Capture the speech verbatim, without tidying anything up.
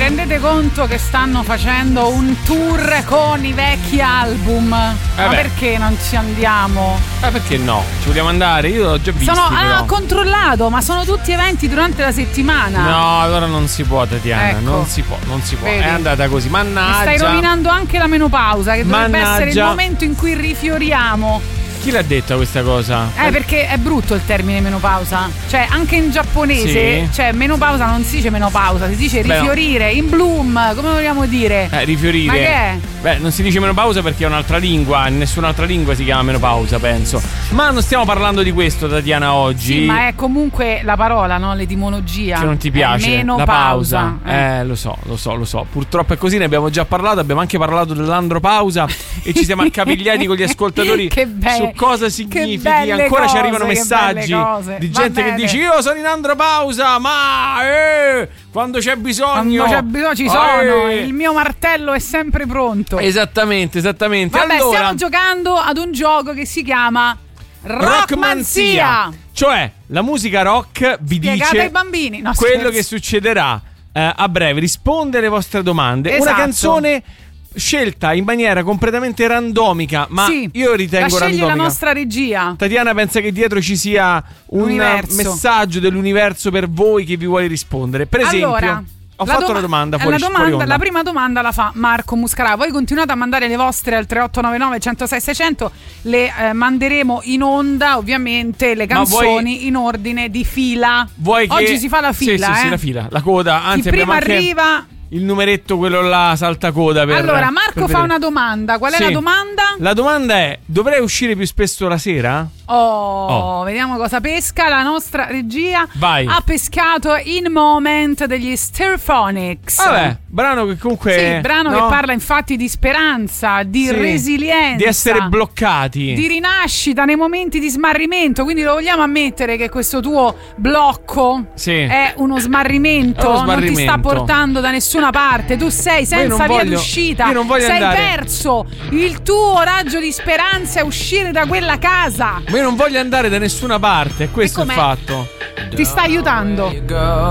rendete conto che stanno facendo un tour con i vecchi album? Eh Ma beh. perché non ci andiamo? Eh perché no? Ci vogliamo andare? Io l'ho già visto. Sono ah, ho controllato, ma sono tutti eventi durante la settimana. No, allora non si può, Tatiana. Ecco. Non si può, non si può. Vedi? È andata così. Mannaggia. Mi stai rovinando anche la menopausa, che dovrebbe Mannaggia. essere il momento in cui rifioriamo. Chi l'ha detta questa cosa? Eh, perché è brutto il termine menopausa. Cioè, anche in giapponese, sì. cioè menopausa non si dice menopausa, si dice rifiorire, Beh, no. in bloom, come vogliamo dire? Eh, rifiorire. Ma che è? Beh, non si dice menopausa perché è un'altra lingua, in nessun'altra lingua si chiama menopausa, penso. Ma non stiamo parlando di questo, Tatiana, oggi. Sì, ma è comunque la parola, no? L'etimologia. Che non ti piace? Menopausa. La pausa. Eh. eh, lo so, lo so, lo so. Purtroppo è così, ne abbiamo già parlato, abbiamo anche parlato dell'andropausa e ci siamo accapigliati con gli ascoltatori che be- su cosa significa. Ancora cose, ci arrivano messaggi di gente che dice io sono in andropausa, ma eh, quando c'è bisogno quando c'è bisogno ci sono, eh. il mio martello è sempre pronto. Esattamente, esattamente. Vabbè, allora, stiamo giocando ad un gioco che si chiama Rockmanzia, cioè la musica rock vi Spiegata dice ai bambini. No, quello scherzo. che succederà eh, a breve, risponde alle vostre domande. Esatto. Una canzone scelta in maniera completamente randomica, ma sì, io ritengo la sceglie randomica. la nostra regia. Tatiana pensa che dietro ci sia un Universo. messaggio dell'universo per voi che vi vuole rispondere. Per esempio, allora, ho la fatto doma- una domanda fuori, la, domanda, fuori onda. la prima domanda la fa Marco Muscarà. Voi continuate a mandare le vostre al tre otto nove nove uno zero sei sei zero zero. Le eh, manderemo in onda, ovviamente, le canzoni vuoi, in ordine di fila. Vuoi che... Oggi si fa la fila, sì, eh? sì, sì, la fila, la coda. Anzi, chi prima anche arriva... il numeretto, quello là, saltacoda per, allora Marco per fa una domanda. Qual è sì. la domanda? La domanda è: dovrei uscire più spesso la sera? Oh, oh, vediamo cosa pesca la nostra regia. Vai. Ha pescato In Moment degli Stereophonics. Vabbè, brano che comunque sì, brano no? che parla infatti di speranza, di sì, resilienza, di essere bloccati, di rinascita nei momenti di smarrimento. Quindi lo vogliamo ammettere che questo tuo blocco sì. è uno smarrimento, è uno smarrimento, non ti sta portando da nessuna parte. Tu sei senza via voglio, d'uscita, io non voglio sei andare. perso. Il tuo raggio di speranza è uscire da quella casa. Ma io non voglio andare da nessuna parte, questo è il fatto. Ti sta aiutando.